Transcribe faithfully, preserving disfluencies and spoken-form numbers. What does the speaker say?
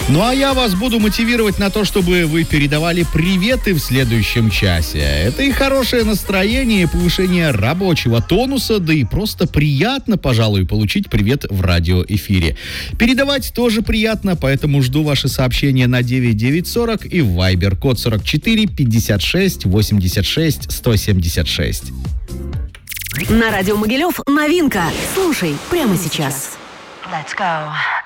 Ну а я вас буду мотивировать на то, чтобы вы передавали приветы в следующем часе. Это и хорошее настроение, и повышение рабочего тонуса, да и просто приятно, пожалуй, получить привет в радиоэфире. Передавать тоже приятно, поэтому жду ваши сообщения на девять девять сорок и в Viber код сорок четыре пятьдесят шесть восемьдесят шесть сто семьдесят шесть. На радио Могилев новинка. Слушай прямо сейчас. Let's go.